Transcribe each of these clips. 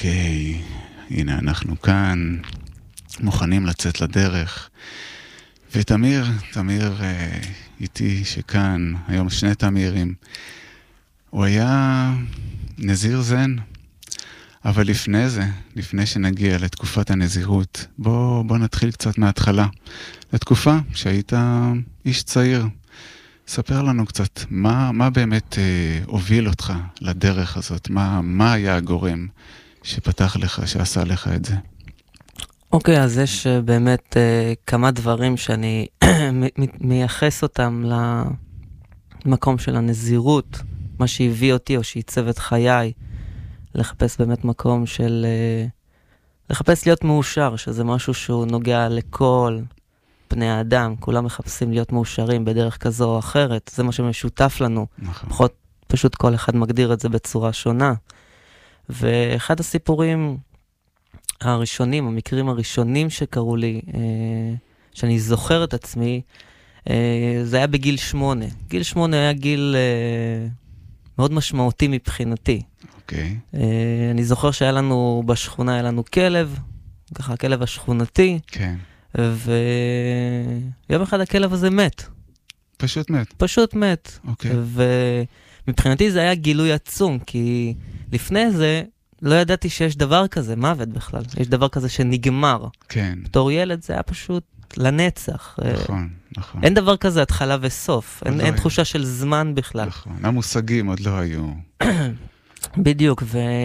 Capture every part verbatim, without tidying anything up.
אוקיי, הנה אנחנו כאן, מוכנים לצאת לדרך. ותמיר, תמיר אה, איתי שכאן, היום שני תמירים, הוא היה נזיר זן. אבל לפני זה, לפני שנגיע לתקופת הנזירות, בוא, בוא נתחיל קצת מההתחלה. לתקופה שהיית איש צעיר. ספר לנו קצת, מה, מה באמת אה, הוביל אותך לדרך הזאת? מה, מה היה הגורם שפתח לך, שעשה לך את זה? אוקיי, אז יש באמת אה, כמה דברים שאני מייחס אותם למקום של הנזירות, מה שהביא אותי או שעיצב את חיי, לחפש באמת מקום של, אה, לחפש להיות מאושר, שזה משהו שהוא נוגע לכל בני האדם, כולם מחפשים להיות מאושרים בדרך כזו או אחרת, זה מה שמשותף לנו, נכון. פחות פשוט כל אחד מגדיר את זה בצורה שונה. ואחד הסיפורים הראשונים, המקרים הראשונים שקראו לי, אה, שאני זוכר את עצמי, אה, זה היה בגיל שמונה. גיל שמונה היה גיל אה, מאוד משמעותי מבחינתי. אוקיי. אה, אני זוכר שהיה לנו בשכונה, היה לנו כלב, ככה הכלב השכונתי, כן. ויום אחד הכלב הזה מת. פשוט מת. פשוט מת. אוקיי. ומבחינתי זה היה גילוי עצום, כי לפני זה לא ידעתי שיש דבר כזה, מוות בכלל. יש דבר כזה שנגמר. כן. בתור ילד זה היה פשוט לנצח. נכון, נכון. אין דבר כזה התחלה וסוף. אין, לא אין היה. תחושה של זמן בכלל. נכון. המושגים עוד לא היו. בדיוק,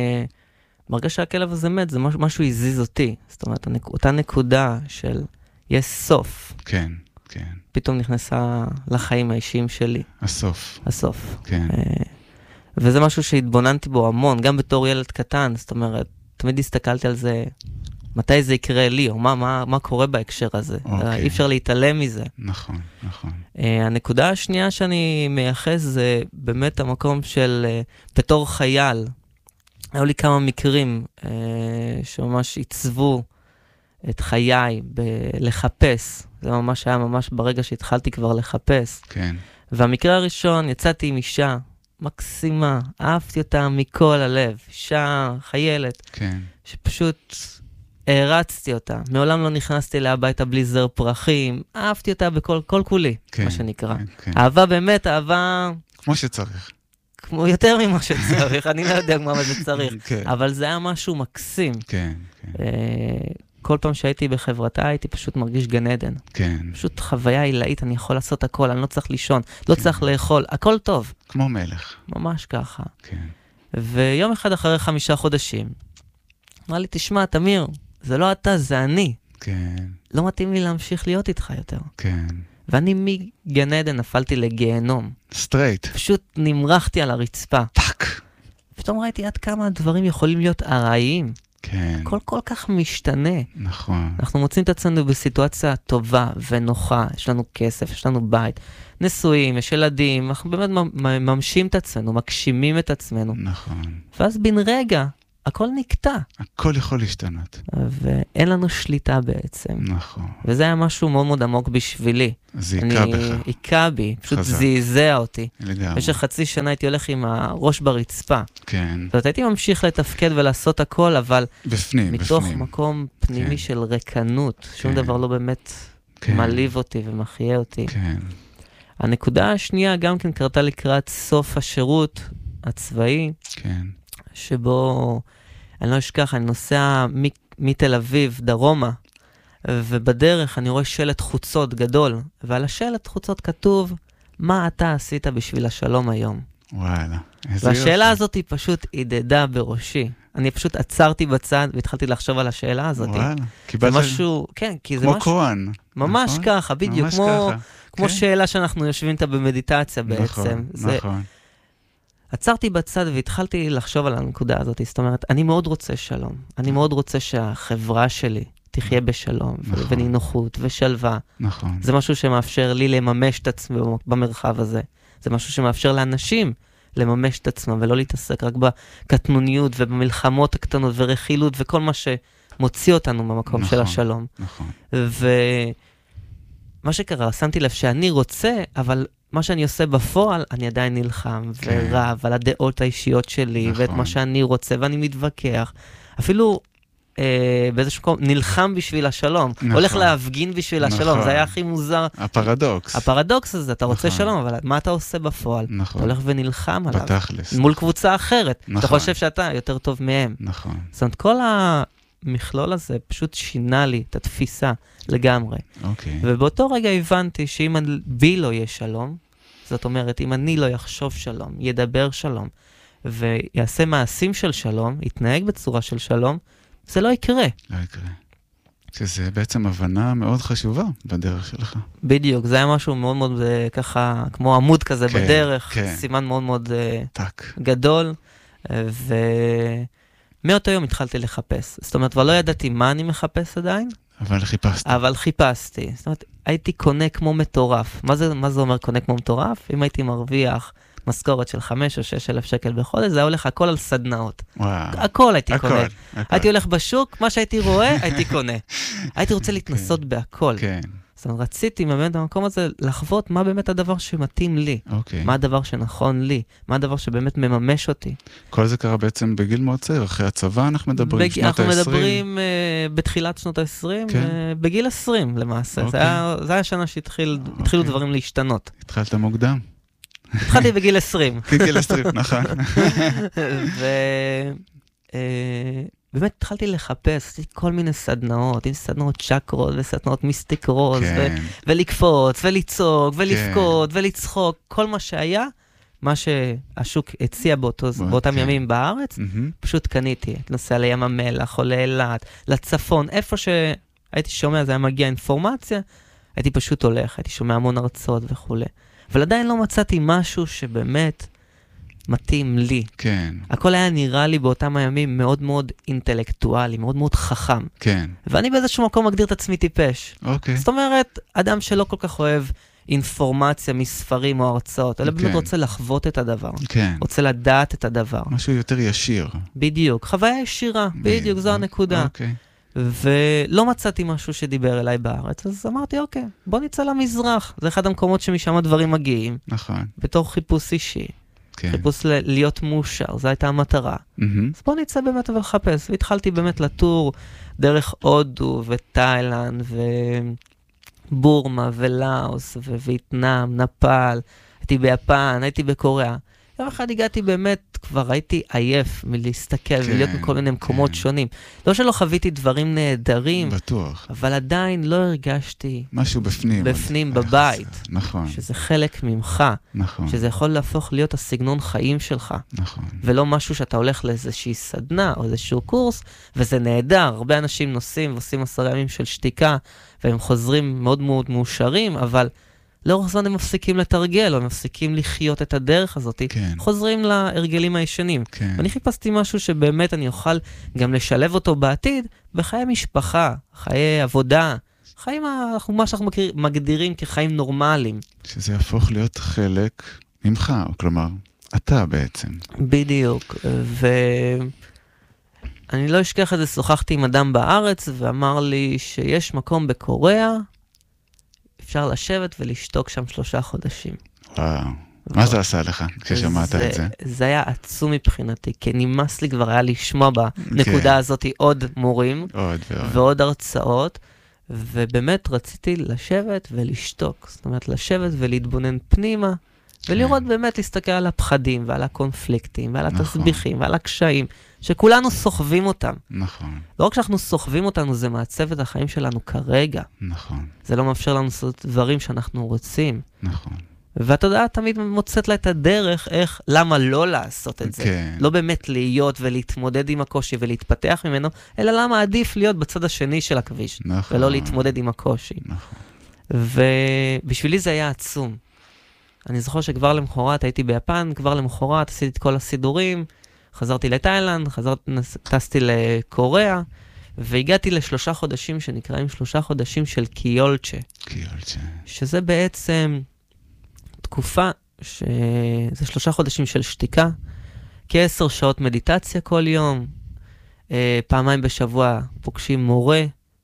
וברגע שהכלב הזה מת, זה משהו, משהו הזיז אותי. זאת אומרת, הנק... אותה נקודה של יש סוף. כן, כן. פתאום נכנסה לחיים האישיים שלי. הסוף. הסוף. כן. וזה משהו שהתבוננתי בו המון, גם בתור ילד קטן, זאת אומרת, תמיד הסתכלתי על זה, מתי זה יקרה לי, או מה, מה, מה קורה בהקשר הזה. אוקיי. אי אפשר להתעלם מזה. נכון, נכון. Uh, הנקודה השנייה שאני מייחס זה באמת המקום של, uh, בתור חייל, היו לי כמה מקרים uh, שממש עיצבו את חיי בלחפש. זה ממש היה ממש ברגע שהתחלתי כבר לחפש. כן. והמקרה הראשון, יצאתי עם אישה מקסימה, אהבתי אותה מכל הלב, אישה, חיילת, כן. שפשוט הרצתי אותה. מעולם לא נכנסתי אליה הביתה בלי זר פרחים, אהבתי אותה בכל כל כולי, כן, מה שנקרא. כן, כן. אהבה באמת, אהבה כמו שצריך. כמו יותר ממה שצריך, אני לא יודע מה זה צריך, כן. אבל זה היה משהו מקסים. כן, כן. אה, כל פעם שהייתי בחברתה, הייתי פשוט מרגיש גן עדן. כן. פשוט חוויה עילאית, אני יכול לעשות הכל, אני לא צריך לישון, לא צריך לאכול, הכל טוב. כמו מלך. ממש ככה. כן. ויום אחד אחרי חמישה חודשים, אמר לי, תשמע, תמיר, זה לא אתה, זה אני. כן. לא מתאים לי להמשיך להיות איתך יותר. כן. ואני מגן עדן נפלתי לגיהנום. סטרייט. פשוט נמרחתי על הרצפה. טק. פתאום ראיתי עד כמה הדברים יכולים להיות ארעיים. כן. הכל כל כך משתנה. נכון. אנחנו מוצאים את עצמנו בסיטואציה טובה ונוחה, יש לנו כסף, יש לנו בית, נשואים, יש ילדים, אנחנו באמת ממשים את עצמנו, מגשימים את עצמנו. נכון. ואז בן רגע, הכל נקטע. הכל יכול להשתנות. ואין לנו שליטה בעצם. נכון. וזה היה משהו מאוד מאוד עמוק בשבילי. זה עיקה בך. עיקה בי, פשוט חזק. זעזע אותי. לגמרי. במשך חצי שנה הייתי הולך עם הראש ברצפה. כן. זאת אומרת, הייתי ממשיך לתפקד ולעשות הכל, אבל בפנים, מתוך בפנים. מקום פנימי כן. של רקנות, שום כן. דבר לא באמת כן. מליב אותי ומחיה אותי. כן. הנקודה השנייה גם כן קרתה לקראת סוף השירות הצבאי, כן. שבו, אני לא אשכח, אני נוסע מ- מתל אביב דרומה, ובדרך אני רואה שלט חוצות גדול, ועל השלט חוצות כתוב, מה אתה עשית בשביל השלום היום? וואלה. איזה והשאלה יופי. הזאת היא פשוט עידדה בראשי. אני פשוט עצרתי בצד והתחלתי לחשוב על השאלה הזאת. וואלה. זה קיבלת משהו, כן, כי זה כמו משהו, כהן. ממש נכון? ככה, בדיוק, ממש כמו, ככה. כמו כן. שאלה שאנחנו יושבים איתה במדיטציה בעצם. נכון, זה, נכון. עצרתי בצד והתחלתי לחשוב על הנקודה הזאת. זאת אומרת, אני מאוד רוצה שלום. אני מאוד רוצה שהחברה שלי תחיה בשלום, נכון. ונינוחות ושלווה. נכון. זה משהו שמאפשר לי לממש את עצמי במרחב הזה. זה משהו שמאפשר לאנשים לממש את עצמם, ולא להתעסק רק בקטנוניות ובמלחמות הקטנות ורכילות וכל מה שמוציא אותנו מהמקום נכון, של השלום. נכון. ומה שקרה, שמתי לב שאני רוצה, אבל מה שאני עושה בפועל, אני עדיין נלחם כן. ורב על הדעות האישיות שלי, נכון. ואת מה שאני רוצה, ואני מתווכח. אפילו אה, באיזשהו מקום נלחם בשביל השלום, נכון. הולך להפגין בשביל נכון. השלום, זה היה הכי מוזר. הפרדוקס. הפרדוקס הזה, אתה רוצה נכון. שלום, אבל מה אתה עושה בפועל? נכון. אתה הולך ונלחם עליו. בתכלס. מול קבוצה אחרת. נכון. אתה חושב שאתה יותר טוב מהם. נכון. זאת אומרת, כל המכלול הזה פשוט שינה לי את התפיסה לגמרי. אוקיי. ובאותו רגע הבנתי שאם בי לא יהיה שלום, זאת אומרת, אם אני לא יחשוב שלום, ידבר שלום, ויעשה מעשים של שלום, יתנהג בצורה של שלום, זה לא יקרה. לא יקרה. שזה בעצם הבנה מאוד חשובה בדרך שלך. בדיוק, זה היה משהו מאוד מאוד ככה, כמו עמוד כזה כן, בדרך, כן. סימן מאוד מאוד טק. גדול, ומאותו יום התחלתי לחפש. זאת אומרת, ולא ידעתי מה אני מחפש עדיין, אבל חיפשת. אבל חיפשתי. זאת אומרת, הייתי קונה כמו מטורף. מה זה, מה זה אומר קונה כמו מטורף? אם הייתי מרוויח משכורת של חמש או שש אלף שקל בחודש, זה היה הולך הכל על סדנאות. וואו. הכל הייתי הכל, קונה. הכל. הייתי הולך בשוק, מה שהייתי רואה, הייתי קונה. הייתי רוצה להתנסות בהכל. כן. זאת אומרת, רציתי באמת במקום הזה לחוות מה באמת הדבר שמתאים לי. אוקיי. מה הדבר שנכון לי. מה הדבר שבאמת מממש אותי. כל זה קרה בעצם בגיל מאוד צעיר, אחרי הצבא אנחנו מדברים, בג... שנות ה-עשרים. אנחנו מדברים uh, בתחילת שנות ה-עשרים, כן. uh, בגיל עשרים למעשה. אוקיי. זה היה, זה היה השנה שהתחילו אוקיי. דברים להשתנות. התחלת מוקדם. התחלתי בגיל עשרים. בגיל עשרים, נכון. ובאמת התחלתי לחפש, עשיתי כל מיני סדנאות, עם סדנאות צ'קרות וסדנאות מיסטיקרוס, כן. ולקפוץ, ולצעוק, ולבכות, ולצחוק, כל מה שהיה, מה שהשוק הציע באותם ימים בארץ, פשוט קניתי. נוסע לים המלח, או לאילת, לצפון, איפה שהייתי שומע, זה היה מגיע אינפורמציה, הייתי פשוט הולך, הייתי שומע המון הרצאות וכו'. אבל עדיין לא מצאתי משהו שבאמת מתאים לי. כן. הכל היה נראה לי באותם הימים מאוד מאוד אינטלקטואלי, מאוד מאוד חכם. כן. ואני באיזשהו מקום מגדיר את עצמי טיפש. אוקיי. זאת אומרת, אדם שלא כל כך אוהב אינפורמציה מספרים או הרצאות, אלא כן. באמת רוצה לחוות את הדבר. כן. רוצה לדעת את הדבר. משהו יותר ישיר. בדיוק. חוויה ישירה. בדיוק, זו הנקודה. אוקיי. ולא מצאתי משהו שדיבר אליי בארץ, אז אמרתי, אוקיי, בוא נצא למזרח. זה אחד המקומות שמשם הדברים מגיעים. נכון. בתור חיפוש אישי. כן. חיפוש ל- להיות מאושר, זו הייתה המטרה. Mm-hmm. אז בוא נצא באמת ולחפש. והתחלתי באמת לטור דרך הודו ותאילנד ובורמה ולאוס ווייטנאם, נפאל. הייתי ביפן, הייתי בקוריאה. יום אחד הגעתי באמת, כבר הייתי עייף מלהסתכל כן, ולהיות בכל מיני מקומות כן. שונים. לא שלא חוויתי דברים נהדרים, בטוח. אבל עדיין לא הרגשתי משהו בפנים. בפנים בבית. נכון. שזה חלק ממך. נכון. שזה יכול להפוך להיות הסגנון חיים שלך. נכון. ולא משהו שאתה הולך לאיזושהי סדנה או איזשהו קורס, וזה נהדר. הרבה אנשים נוסעים ועושים עשרה ימים של שתיקה, והם חוזרים מאוד מאוד מאושרים, אבל לאורך זמן הם מפסיקים לתרגל, או הם מפסיקים לחיות את הדרך הזאת, כן. חוזרים להרגלים הישנים. כן. ואני חיפשתי משהו שבאמת אני אוכל גם לשלב אותו בעתיד, בחיי משפחה, חיי עבודה, חיים, מה שאנחנו מגדירים כחיים נורמליים. שזה יהפוך להיות חלק ממך, כלומר, אתה בעצם. בדיוק, ואני לא אשכח את זה, שוחחתי עם אדם בארץ, ואמר לי שיש מקום בקוריאה, אפשר לשבת ולשתוק שם שלושה חודשים. וואו. מה זה עשה לך כששמעת את זה? זה היה עצום מבחינתי, כי נמאס לי כבר היה לשמוע בנקודה הזאת עוד מורים, ועוד הרצאות, ובאמת רציתי לשבת ולשתוק. זאת אומרת, לשבת ולהתבונן פנימה, ולראות באמת להסתכל על הפחדים ועל הקונפליקטים ועל התסביכים ועל הקשיים, שכולנו סוחבים אותם. נכון. לא רק שאנחנו סוחבים אותנו, זה מעצב את החיים שלנו כרגע. נכון. זה לא מאפשר לנו לעשות דברים שאנחנו רוצים. נכון. והתודעה תמיד מוצאת לה את הדרך איך, למה לא לעשות את זה. כן. לא באמת להיות ולהתמודד עם הקושי ולהתפתח ממנו, אלא למה עדיף להיות בצד השני של הכביש. נכון. ולא להתמודד עם הקושי. נכון. ובשבילי זה היה עצום. אני זוכר שכבר למחרת הייתי ביפן, כבר למחרת עשיתי את כל הסידורים, חזרתי לתאילנד, חזרתי, טסתי לקוריאה, והגעתי לשלושה חודשים שנקראים שלושה חודשים של קיולצ'ה. קיולצ'ה. שזה בעצם תקופה, שזה שלושה חודשים של שתיקה, כעשר שעות מדיטציה כל יום, פעמיים בשבוע פוגשים מורה,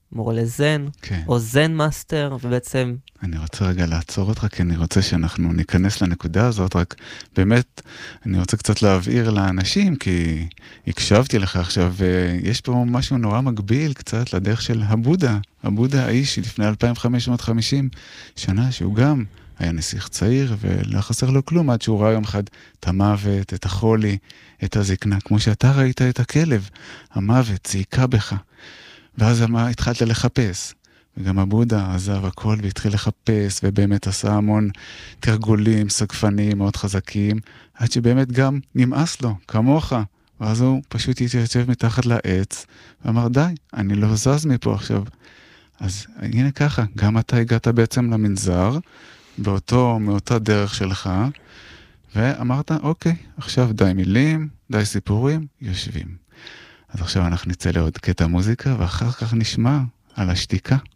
מורה לזן, כן. או זן מאסטר, ובעצם... אני רוצה רגע לעצור אותך, כי אני רוצה שאנחנו ניכנס לנקודה הזאת, רק באמת, אני רוצה קצת להבהיר לאנשים, כי הקשבתי לך עכשיו, ויש פה משהו נורא מגביל קצת לדרך של הבודה, הבודה האיש לפני אלפיים וחמש מאות וחמישים שנה, שהוא גם היה נסיך צעיר, ולא חסר לו כלום, עד שהוא ראה יום אחד את המוות, את החולי, את הזקנה, כמו שאתה ראית את הכלב, המוות צעיקה בך, ואז מה, התחלת לחפש. וגם הבודה עזב הכל והתחיל לחפש, ובאמת עשה המון תרגולים, סגפנים מאוד חזקים, עד שבאמת גם נמאס לו, כמוך. ואז הוא פשוט התיישב מתחת לעץ, ואמר, די, אני לא זז מפה עכשיו. אז הנה ככה, גם אתה הגעת בעצם למנזר, באותו, מאותה דרך שלך, ואמרת, אוקיי, עכשיו די מילים, די סיפורים, יושבים. אז עכשיו אנחנו נצא לעוד קטע מוזיקה, ואחר כך נשמע על השתיקה.